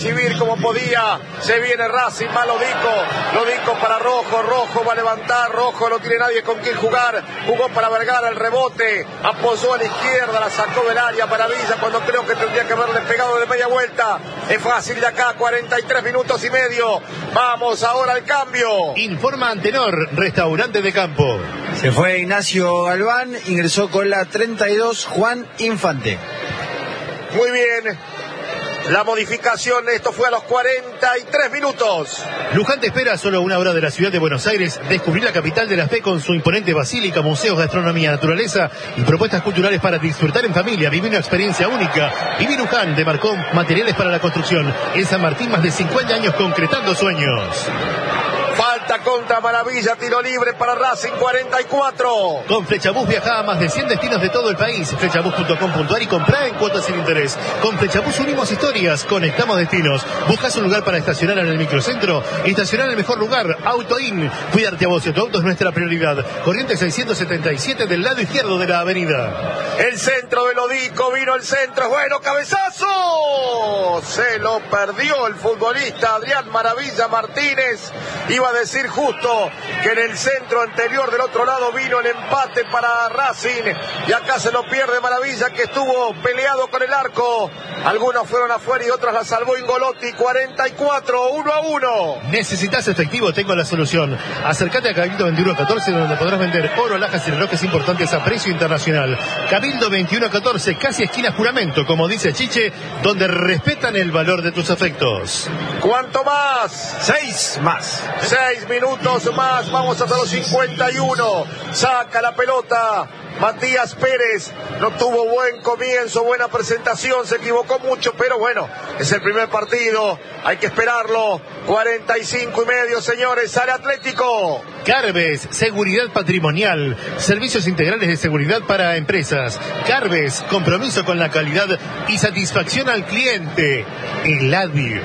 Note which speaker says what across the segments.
Speaker 1: Recibir como podía, se viene Racing, va Lodico para Rojo va a levantar, Rojo no tiene nadie con quien jugar, jugó para Vergara el rebote, apoyó a la izquierda, la sacó del área para Villa cuando creo que tendría que haberle pegado de media vuelta. Es fácil de acá, 43 minutos y medio, vamos ahora al cambio.
Speaker 2: Informa Antenor, restaurante de campo.
Speaker 3: Se fue Ignacio Galván, ingresó con la 32 Juan Infante.
Speaker 1: Muy bien. La modificación, esto fue a los 43 minutos.
Speaker 2: Luján te espera a solo una hora de la ciudad de Buenos Aires. Descubrir la capital de la fe con su imponente basílica, museos, gastronomía, naturaleza y propuestas culturales para disfrutar en familia. Vivir una experiencia única. Vivir Luján de Marcón, materiales para la construcción. En San Martín, más de 50 años concretando sueños.
Speaker 1: Falta contra Maravilla, tiro libre para Racing, 44.
Speaker 2: Con Flechabús viaja a más de 100 destinos de todo el país. Flechabús.com.ar y comprá en cuotas sin interés. Con Flechabús unimos historias, conectamos destinos. ¿Buscas un lugar para estacionar en el microcentro? Estacionar en el mejor lugar, AutoIn. Cuidarte a vos y tu auto es nuestra prioridad. Corriente 677 del lado izquierdo de la avenida.
Speaker 1: El centro de Lodico, vino el centro, bueno, cabezazo. Se lo perdió el futbolista Adrián Maravilla Martínez. Iba a decir justo que en el centro anterior del otro lado vino el empate para Racing y acá se lo pierde Maravilla, que estuvo peleado con el arco. Algunos fueron afuera y otros la salvó Ingolotti. 44, 1-1.
Speaker 2: ¿Necesitas efectivo? Tengo la solución. Acércate a Cabildo 2114, donde podrás vender oro, alhajas y relojes importantes a precio internacional. Cabildo 2114, casi esquina Juramento, como dice Chiche, donde respetan el valor de tus afectos.
Speaker 1: ¿Cuánto más?
Speaker 3: 6 más.
Speaker 1: 6 minutos más, vamos hasta los 51. Saca la pelota Matías Pérez, no tuvo buen comienzo, buena presentación, se equivocó mucho, pero bueno, es el primer partido, hay que esperarlo. 45 y medio, señores, sale Atlético.
Speaker 2: Carbes, seguridad patrimonial, servicios integrales de seguridad para empresas. Carbes, compromiso con la calidad y satisfacción al cliente. Eladio.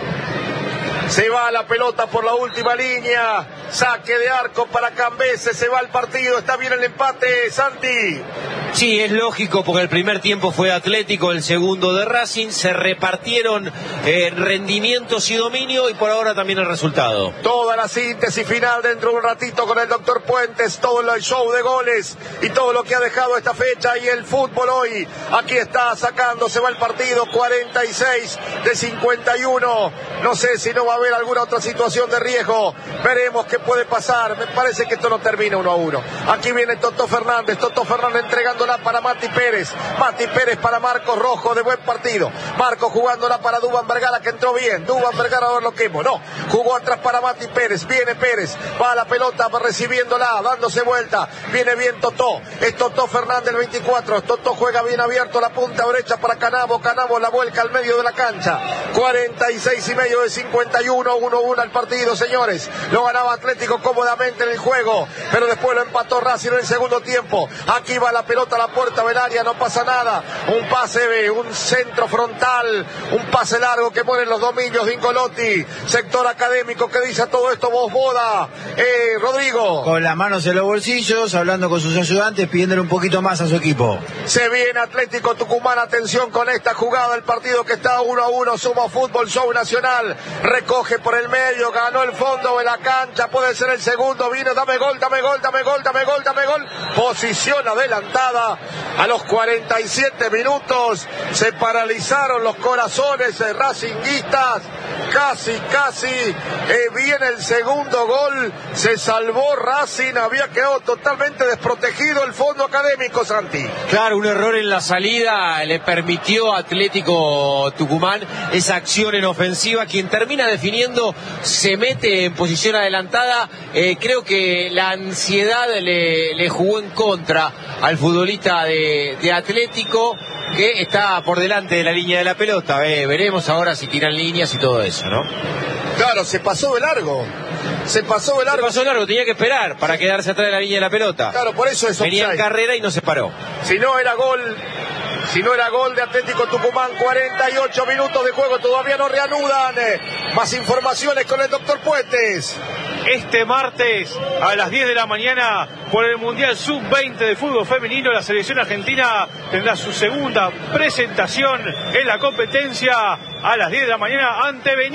Speaker 1: Se va la pelota por la última línea, saque de arco para Cambese, se va el partido, está bien el empate, Santi.
Speaker 4: Sí, es lógico porque el primer tiempo fue Atlético, el segundo de Racing, se repartieron rendimientos y dominio y por ahora también el resultado.
Speaker 1: Toda la síntesis final dentro de un ratito con el doctor Puentes, todo el show de goles y todo lo que ha dejado esta fecha y el fútbol hoy. Aquí está sacando, se va el partido, 46 de 51, no sé si no va a haber alguna otra situación de riesgo, veremos qué puede pasar, me parece que esto no termina 1-1. Aquí viene Toto Fernández entregándola para Mati Pérez para Marcos Rojo, de buen partido, Marcos jugándola para Duván Vergara, que entró bien, Duván Vergara, a ver lo quemo, no, jugó atrás para Mati Pérez, viene Pérez, va a la pelota recibiéndola, dándose vuelta, viene bien Totó, es Totó Fernández el 24, Totó juega bien abierto la punta derecha para Canavo la vuelca al medio de la cancha, 46 y medio de 51, 1-1 al partido, señores, lo ganaba Atlético cómodamente en el juego, pero después lo empató Racing en el segundo tiempo. Aquí va la pelota a la puerta del área, no pasa nada, un pase, un centro frontal, un pase largo que ponen los dominios de Ingolotti, sector académico que dice todo esto, vos Boda, Rodrigo.
Speaker 3: Con las manos en los bolsillos, hablando con sus ayudantes, pidiéndole un poquito más a su equipo.
Speaker 1: Se viene Atlético Tucumán, atención con esta jugada, el partido que está 1-1, Sumo Fútbol Show Nacional, recoge por el medio, ganó el fondo de la cancha, puede ser el segundo, viene, dame gol, posición adelantada, a los 47 minutos, se paralizaron los corazones racinguistas, casi, viene el segundo gol, se salvó Racing, había quedado totalmente desprotegido el fondo académico, Santi.
Speaker 4: Claro, un error en la salida le permitió a Atlético Tucumán esa acción en ofensiva, quien termina definiendo, se mete en posición adelantada, creo que la ansiedad le jugó en contra al futbolista de Atlético, que está por delante de la línea de la pelota. Veremos ahora si tiran líneas y todo eso, ¿no?
Speaker 1: Claro, se pasó de largo,
Speaker 4: tenía que esperar para quedarse atrás de la línea de la pelota.
Speaker 1: Claro, por eso es offside.
Speaker 4: Venía en carrera y no se paró.
Speaker 1: Si no era gol de Atlético Tucumán, 48 minutos de juego, todavía no reanudan. Más informaciones con el doctor Puentes.
Speaker 5: Este martes a las 10 de la mañana por el Mundial Sub-20 de fútbol femenino, la selección argentina tendrá su segunda presentación en la competencia a las 10 de la mañana ante Benín.